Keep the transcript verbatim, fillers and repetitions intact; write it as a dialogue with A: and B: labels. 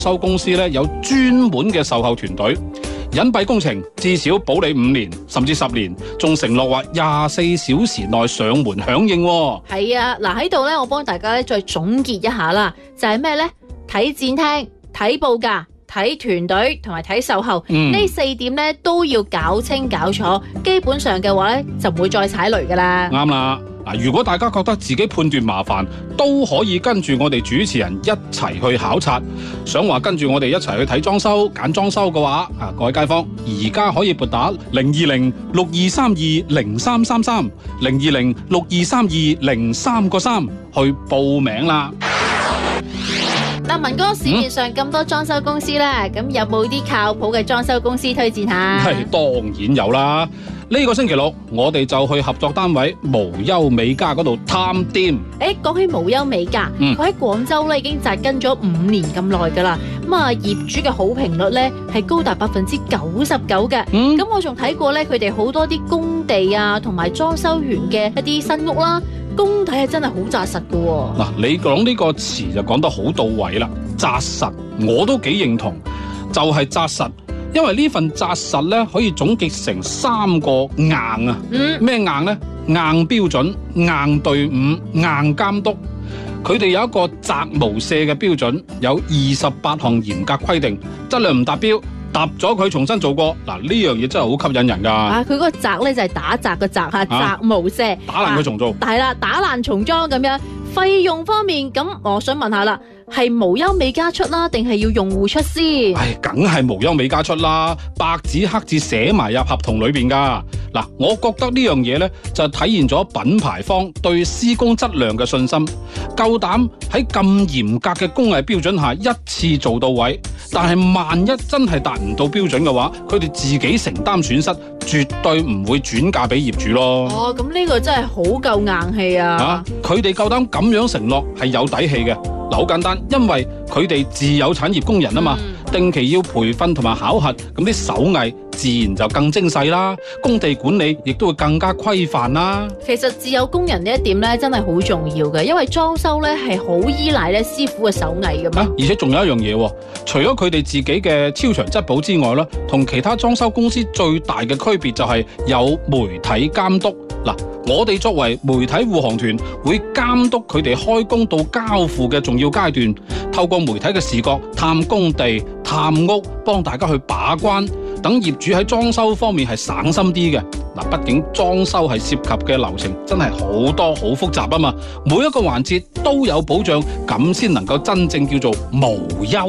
A: 收公司咧有專門嘅售後團隊，隱蔽工程至少保你五年甚至十年，仲承諾話廿四小時內上門響應。
B: 係啊，嗱喺度咧，我幫大家咧再總結一下啦，就係咩咧？睇展廳、睇報價、睇團隊同埋睇售後，呢、嗯、四點咧都要搞清搞楚，基本上嘅話咧就唔會再踩雷噶啦。
A: 啱啦。嗱，如果大家覺得自己判斷麻煩，都可以跟住我哋主持人一齊去考察。想話跟住我哋一齊去睇裝修、揀裝修嘅話，啊，各位街坊，而家可以撥打零二零六二三二零三三三、零二零六二三二零三個三去報名啦。
B: 嗱，文哥，市面上咁多裝修公司咧，咁、嗯、有冇啲靠譜嘅裝修公司推薦下？
A: 係當然有啦。呢、這個星期六，我哋就去合作單位無憂美家嗰度探店。
B: 誒，講起無憂美家，佢喺廣州咧已經紮根咗五年咁耐噶啦。咁啊，業主嘅好評率咧係高達百分之九十九嘅。咁、嗯、我仲睇過咧，佢哋好多啲工地啊，同埋裝修完嘅一啲新屋啦，工體係真係好紮實噶。
A: 嗱，你講呢個詞就講得好到位啦，紮實，我都幾認同，就係紮實。因為呢份紮實咧，可以總結成三個硬啊。咩、嗯、硬呢？硬標準、硬隊伍、硬監督。佢哋有一個責無赦嘅標準，有二十八項嚴格規定，質量唔達標，揼咗佢重新做過。嗱，呢樣嘢真係好吸引人噶。啊，
B: 佢嗰個責咧就係打責嘅責吓，責、啊、無赦，
A: 打爛佢重做。
B: 係啦、啊，打爛重裝咁樣。費用方面，咁我想問下啦，係無憂美家出啦，定係要用戶出先？
A: 唉，梗係無憂美家出啦，白紙黑字寫埋入合同裏邊噶。嗱，我覺得呢樣嘢呢，就體現咗品牌方對施工質量嘅信心，夠膽喺咁嚴格嘅工藝標準下一次做到位。但係萬一真係達唔到標準嘅話，佢哋自己承擔損失，絕對唔會轉嫁俾業主咯。
B: 哦，咁呢個真係好夠硬氣啊！
A: 啊，佢哋夠膽咁樣承諾係有底氣嘅。嗱，好簡單，因為佢哋自有產業工人啊嘛，嗯、定期要培訓同埋考核，咁啲手藝自然就更精細啦，工地管理亦都會更加規範啦。
B: 其實自有工人呢一點咧，真係好重要嘅，因為裝修咧係好依賴咧師傅嘅手藝噶嘛。而
A: 且仲有一樣嘢，除咗佢哋自己嘅超長質保之外啦，同其他裝修公司最大嘅區別就係有媒體監督。嗱，我哋作為媒體護航團，會監督佢哋開工到交付嘅重要階段，透過媒體嘅視角探工地、探屋，幫大家去把關，等業主喺裝修方面係省心啲嘅。嗱，畢竟裝修係涉及嘅流程真係好多好複雜啊嘛，每一個環節都有保障，咁先能夠真正叫做無憂。